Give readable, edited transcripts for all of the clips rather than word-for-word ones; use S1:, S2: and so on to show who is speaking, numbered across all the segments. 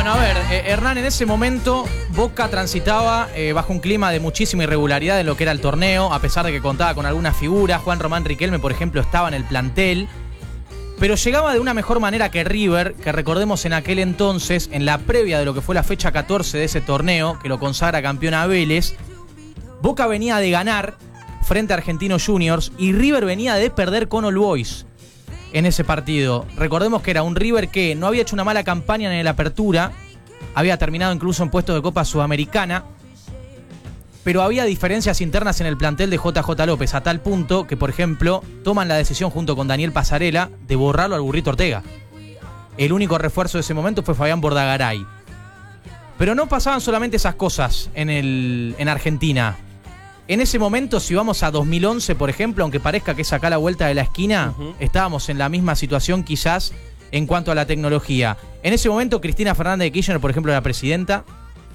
S1: Bueno, a ver, Hernán, en ese momento Boca transitaba bajo un clima de muchísima irregularidad en lo que era el torneo, a pesar de que contaba con algunas figuras. Juan Román Riquelme, por ejemplo, estaba en el plantel. Pero llegaba de una mejor manera que River, que recordemos en aquel entonces, en la previa de lo que fue la fecha 14 de ese torneo, que lo consagra campeón a Vélez. Boca venía de ganar frente a Argentinos Juniors y River venía de perder con All Boys en ese partido. Recordemos que era un River que no había hecho una mala campaña en la apertura, había terminado incluso en puestos de Copa Sudamericana, pero había diferencias internas en el plantel de JJ López, a tal punto que, por ejemplo, toman la decisión junto con Daniel Pasarela de borrarlo al Burrito Ortega. El único refuerzo de ese momento fue Fabián Bordagaray. Pero no pasaban solamente esas cosas en Argentina. En ese momento, si vamos a 2011, por ejemplo, aunque parezca que es acá la vuelta de la esquina, estábamos en la misma situación quizás en cuanto a la tecnología. En ese momento, Cristina Fernández de Kirchner, por ejemplo, la presidenta,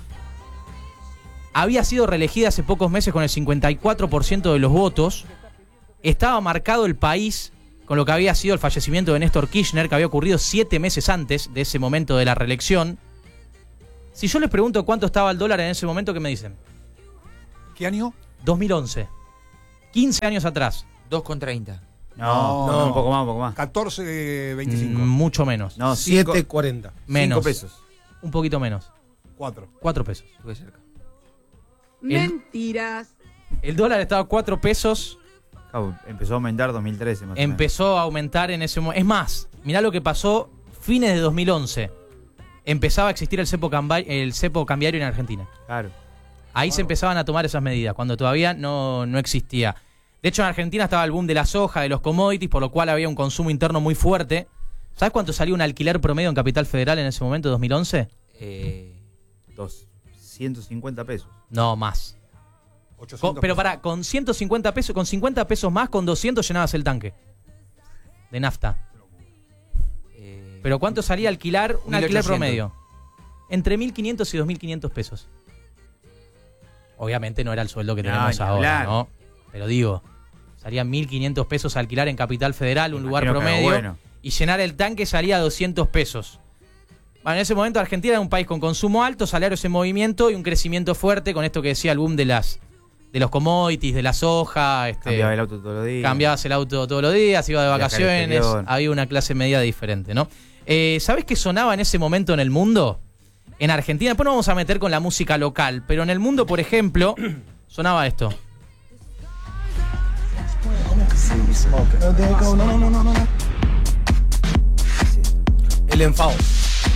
S1: había sido reelegida hace pocos meses con el 54% de los votos. Estaba marcado el país con lo que había sido el fallecimiento de Néstor Kirchner, que había ocurrido 7 meses antes de ese momento de la reelección. Si yo les pregunto cuánto estaba el dólar en ese momento, ¿qué me dicen?
S2: ¿Qué año?
S1: 2011. 15 años atrás.
S3: 2,30.
S4: No, un poco más.
S2: 14.25.
S1: Mucho menos.
S4: No,
S5: 7.40.
S1: Menos.
S4: 5 pesos.
S1: Un poquito menos. 4 pesos.
S3: Estuve cerca.
S6: Mentiras.
S1: El dólar estaba a 4 pesos.
S4: Claro, empezó a aumentar 2013 más o menos.
S1: Empezó a aumentar en ese momento. Es más, mirá lo que pasó fines de 2011. Empezaba a existir el cepo cambiario en Argentina.
S4: Claro.
S1: Ahí se empezaban a tomar esas medidas, cuando todavía no existía. De hecho, en Argentina estaba el boom de la soja, de los commodities, por lo cual había un consumo interno muy fuerte. ¿Sabes cuánto salía un alquiler promedio en Capital Federal en ese momento, 2011?
S4: 150 pesos.
S1: No, más. Pero pará, con 150 pesos, con 50 pesos más, con 200 llenabas el tanque de nafta. Pero ¿cuánto salía alquilar un
S3: 1.800.
S1: alquiler promedio? Entre 1.500 y 2.500 pesos. Obviamente no era el sueldo que tenemos ahora, ¿no? Pero digo, salían 1.500 pesos alquilar en Capital Federal, un lugar promedio, bueno. Y llenar el tanque salía 200 pesos. Bueno, en ese momento Argentina era un país con consumo alto, salarios en movimiento y un crecimiento fuerte con esto que decía el boom de los commodities, de la soja.
S4: Cambiaba el auto todos los días.
S1: Cambiabas el auto todos los días, ibas de vacaciones, había una clase media diferente, ¿no? ¿Sabés qué sonaba en ese momento en el mundo? En Argentina, después nos vamos a meter con la música local, pero en el mundo, por ejemplo, sonaba esto.
S5: El enfado.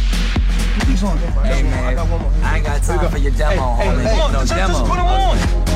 S3: Hey man, I ain't got time for your demo, homie. No demo.